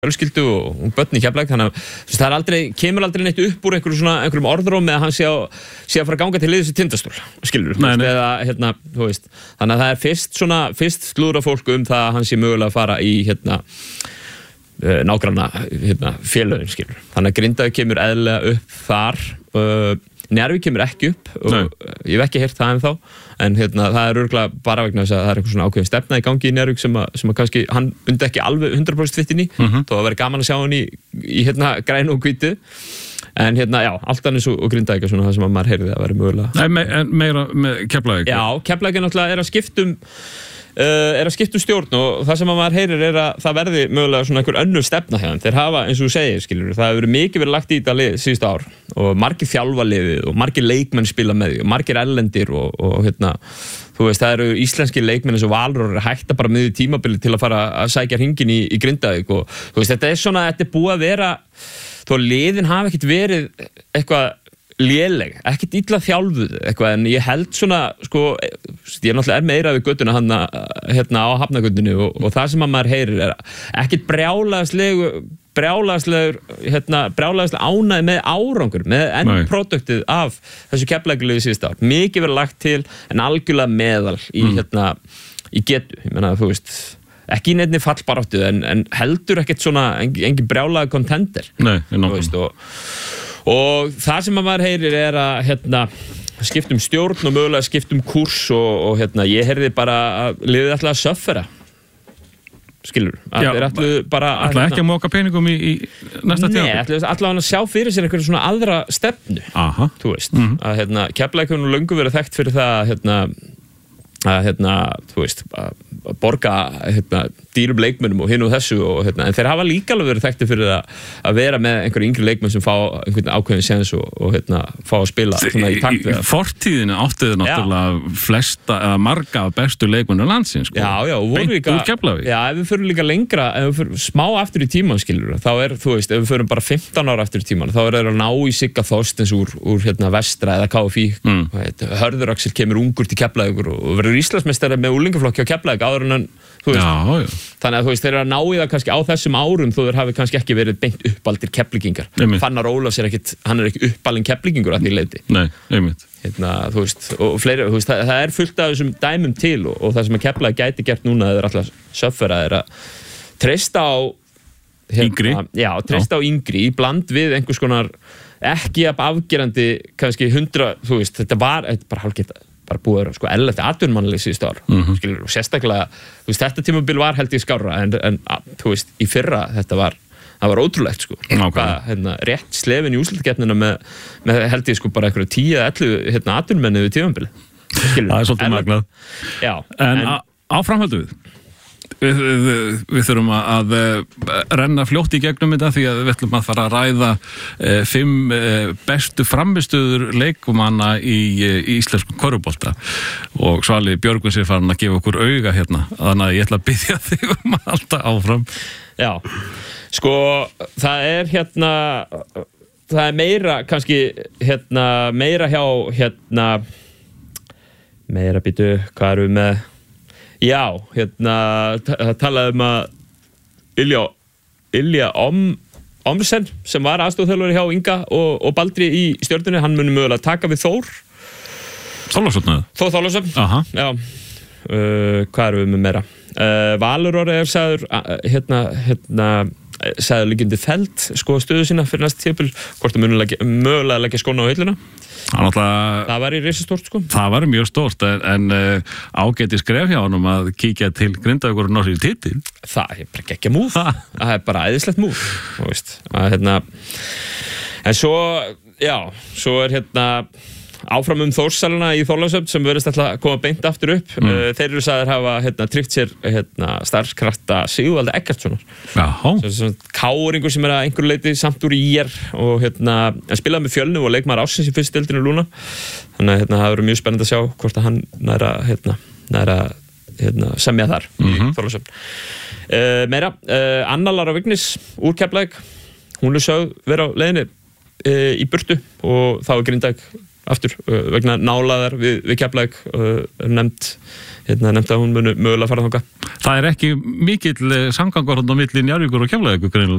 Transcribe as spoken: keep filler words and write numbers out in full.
fjölskyldu og börn í Keflavík, þannig að það er aldrei, kemur aldrei neitt upp úr einhverjum svona, einhverjum orðrómi að hann sé að, sé að fara að ganga til liðs í Tindastól, skilur, nei, nei. eða, hérna, þú veist, þannig að það er fyrst svona, fyrst slúðra fólk um það að hann sé mögulega að fara í, hérna, nágranna, hérna, félögin, skilur, þannig að Grindavík kemur eðlilega upp þar, uh, Njarðvík kemur ekki upp og Nei. Ég hef ekki heyrt það ennþá en hérna, það er örugglega bara vegna þess að það er eitthvað svona ákveðin stefna í gangi í Njarðvík sem að, sem að kannski hann undi ekki alveg hundrað prósent fittin í mm-hmm. þó að vera gaman að sjá hann í, í hérna, grænu og hvítu en hérna, já, allt annars og, og Grindavík er svona það sem að maður heyrði að vera mögulega Nei, me, en meira með Keflavík Já, Keflavík er náttúrulega er að skiptum Uh, er að skipta um stjórn og það sem að maður heyrir er að það verði mögulega svona einhver önnur stefna hjá þeim þeir hafa, eins og þú segir, skilur það hefur verið mikið verið lagt í þetta lið síðustu ár og margir þjálfa liðið og margir leikmenn spila með því og margir erlendir og, og hérna, þú veist, það eru íslenski leikmenn eins og Valur er hætta bara miður tímabili til að fara að sækja hringinn í, í Grindavík og þú veist, þetta er svona, þetta er búið að vera þó liðin hafa ekkert verið eitthvað léleg, ekkert illa þjálfuð eitthvað, en ég held svona sko, ég er náttúrulega er meira við göttuna hann hérna á Hafnargötunni og, og það sem að maður heyrir er ekkert brjálæðslegu brjálæðslegur hérna, brjálæðslega ánægð með árangur með endproduktið af þessu Keflavíkurliði síðustu ár, mikið verið lagt til en algjörlega meðal í mm. hérna, í getu, ég menna þú veist ekki í neinni fallbaráttu en, en heldur ekkert svona engin, engin brjálæði kontender Nei, þú veist og og það sem að maður heyrir er að hérna, skiptum stjórn og mögulega skiptum kurs og, og hérna, ég heyrði bara að liðið ætlaði að söffera skilur að þeir ætlaði bara að ætlaði ekki að móka peningum í, í næsta tíma Nei, ætlaði ætlaði að sjá fyrir sér einhverju svona aðra stefnu Aha. þú veist, mm-hmm. að hérna, Keflavík hefur nú löngu verið þekkt fyrir það hérna, að hérna, þú veist að borga hérna, dýrum leikmönnum og hinn og þessu og, hérna, en þeir hafa líka alveg verið þekktir fyrir að, að vera með einhverju yngri leikmenn sem fá einhvern ákveðin séns og, og hérna, fá að spila svona í takt við það. Fortíðinu áttuðu náttúrulega flesta eða marga af bestu leikmönnum landsins sko. Já, já, og voru líka Já, ef við förum líka lengra, ef við förum smá aftur í tíman skilur, þá er, þú veist, ef við förum bara fimmtán ára aftur í tíman, þá er það að ná í Sigga Þorsteins úr, úr hérna, Vestra eða K F í mm. Hörður Axel kemur ungur til Keflavíkur og verður Íslandsmeistari með úlingaflokki á Keflavík áður en hann, þú veist, já, já. Þannig að þú veist, þeir eru að ná í það kannski á þessum árum þó þeir hafi kannski ekki verið beint uppaldir Keflvíkingar. Fannar Ólafs er ekkit, hann er ekki uppalinn Keflvíkingur að því leyti. Nei, einmitt. Hérna, þú veist, og fleiri, þú veist, það, það er fullt af þessum dæmum til og, og það sem að Keflavík gæti gert núna þeir alltaf söffera er að treysta á hérna, yngri. Já, treysta á yngri í bland við einhvers konar ekki afgerandi kannski hundra, þú veist, þetta var þetta bara hálfgeta bara búið að sko ellefti atvinnumannalegi síðustu ár mm-hmm. skilur, og sérstaklega þú veist, þetta tímabil var held ég skárra en, en þú veist, í fyrra þetta var það var ótrúlegt sko okay. hérna, rétt slefin í úrslitakeppnina með, með held ég sko bara einhverju tíu eða ellefu hérna, atvinnumenni við tímabili það er svolítið magnað Já, en, en áframhaldum við Við, við, við þurfum að, að renna fljótt í gegnum þetta því að við ætlum að fara að ræða e, fimm e, bestu framistöður leikumanna í, í íslenskum körfubolta og Svali Björgvins er farin að gefa okkur auga hérna þannig að ég ætla að biðja þig um að halda áfram Já, sko það er hérna það er meira kannski hérna meira hjá hérna meira býtu, hvað eru við með Já, hérna, það talaði um að Ilja, Ilja Om, Omsen sem var aðstofþjálfari hjá Inga og, og Baldri í Stjörnunni, hann muni mögulega taka við Þór Þorláksson Þór Þorláksson, já uh, Hvað erum við með meira? Uh, Valur orðið er sagður uh, hérna, hérna sagður líkindi feld sko stöðu sína fyrir næsta tímabil hvort það muni mögulega leggja skóna á hilluna Alltaf, það var í risastórt sko það var mjög stórt en, en uh, ágæti skref hjá honum að kíkja til Grindavíkur og ná sér titil það er bara geggja múf það er bara æðislegt múf að, hérna, en svo já, svo er hérna áfram um Þórsalina í Þorlákshöfn sem verðist alltaf að koma beint aftur upp mm. uh, þeir eru sagðir hafa hérna, tryggt sér hérna, starfskrafta Sigvalda Eggertssonar káringur sem er að einhverju leiti samt úr í í er og hérna, spilaði með Fjölni og leikmaður ársins í fyrstu deildinu Lúna þannig að hérna, það verður mjög spennandi að sjá hvort að hann næra, hérna, næra hérna, semja þar mm-hmm. í Þorlákshöfn uh, meira, uh, Anna Lara Vignis úr Keflavík hún er sögð vera á leiðinni uh, í burtu og þá er Grindavík aftur uh, vegna nálaðar við, við Keflavík uh, nefnt, hérna, nefnt að hún muni mögulega fara þangað. Það er ekki mikill samgangur á milli Njarðvíkur og Keflavíkur greinilega.